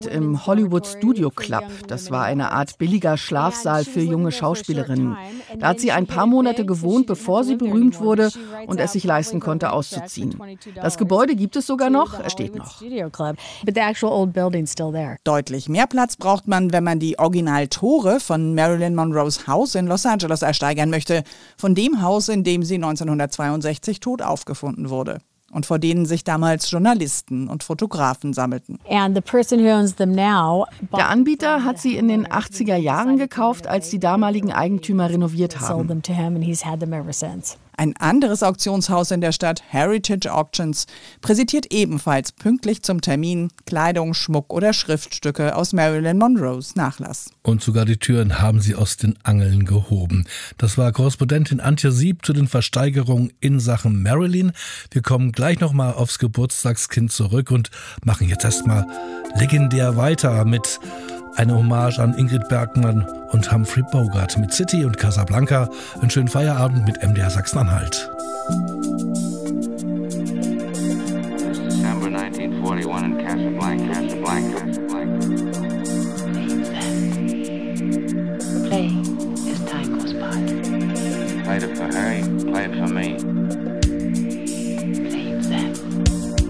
im Hollywood Studio Club. Das war eine Art billiger Schlafsaal für junge Schauspielerinnen. Da hat sie ein paar Monate gewohnt, bevor sie berühmt wurde und es sich leisten konnte, auszuziehen. Das Gebäude gibt es sogar noch, es steht noch. Deutlich mehr Platz braucht man, wenn man die Originaltore von Marilyn Monroes Haus in Los Angeles ersteigern möchte. Von dem Haus, in dem sie 1962 tot aufgefunden wurde. Und vor denen sich damals Journalisten und Fotografen sammelten. Der Anbieter hat sie in den 80er Jahren gekauft, als die damaligen Eigentümer renoviert haben. Ein anderes Auktionshaus in der Stadt, Heritage Auctions, präsentiert ebenfalls pünktlich zum Termin Kleidung, Schmuck oder Schriftstücke aus Marilyn Monroes Nachlass. Und sogar die Türen haben sie aus den Angeln gehoben. Das war Korrespondentin Antje Sieb zu den Versteigerungen in Sachen Marilyn. Wir kommen gleich nochmal aufs Geburtstagskind zurück und machen jetzt erstmal legendär weiter mit einer Hommage an Ingrid Bergman und Humphrey Bogart mit City und Casablanca. Einen schönen Feierabend mit MDR Sachsen-Anhalt. December 1941 in Casablanca. Play as time goes by. Play it for her, play it for me.